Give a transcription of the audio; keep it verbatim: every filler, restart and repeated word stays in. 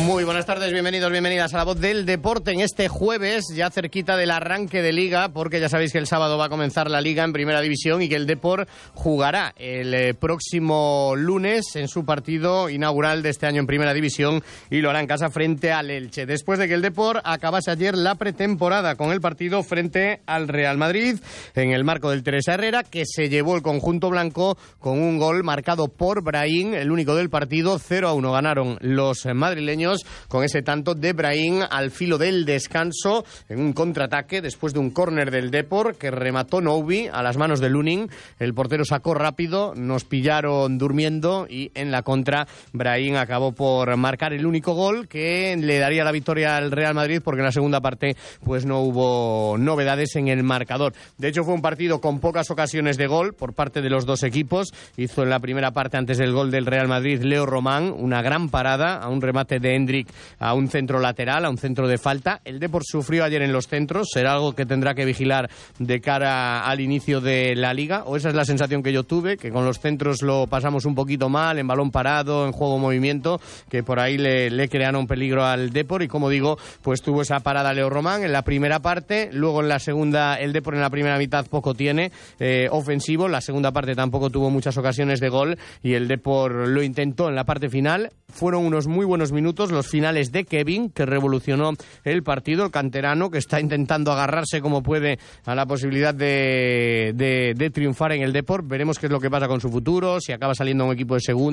Muy buenas tardes, bienvenidos, bienvenidas a La Voz del Deporte en este jueves, ya cerquita del arranque de Liga, porque ya sabéis que el sábado va a comenzar la Liga en Primera División y que el Depor jugará el eh, próximo lunes en su partido inaugural de este año en Primera División y lo hará en casa frente al Elche. Después de que el Depor acabase ayer la pretemporada con el partido frente al Real Madrid en el marco del Teresa Herrera, que se llevó el conjunto blanco con un gol marcado por Brahim, el único del partido. Cero a uno ganaron los madrileños con ese tanto de Brahim al filo del descanso en un contraataque después de un córner del Depor que remató Noubi a las manos de Lunin. El portero sacó rápido, nos pillaron durmiendo y en la contra Brahim acabó por marcar el único gol que le daría la victoria al Real Madrid, porque en la segunda parte pues no hubo novedades en el marcador. De hecho fue un partido con pocas ocasiones de gol por parte de los dos equipos. Hizo en la primera parte, antes del gol del Real Madrid, Leo Román una gran parada a un remate de Hendrik a un centro lateral, a un centro de falta. El Depor sufrió ayer en los centros, será algo que tendrá que vigilar de cara al inicio de la Liga, o esa es la sensación que yo tuve, que con los centros lo pasamos un poquito mal, en balón parado, en juego movimiento, que por ahí le, le crearon peligro al Depor. Y como digo, pues tuvo esa parada Leo Román en la primera parte, luego en la segunda, el Depor en la primera mitad poco tiene eh, ofensivo, la segunda parte tampoco tuvo muchas ocasiones de gol y el Depor lo intentó en la parte final. Fueron unos muy buenos minutos los finales de Kevin, que revolucionó el partido, el canterano, que está intentando agarrarse como puede a la posibilidad de, de, de triunfar en el Depor. Veremos qué es lo que pasa con su futuro, si acaba saliendo un equipo de segunda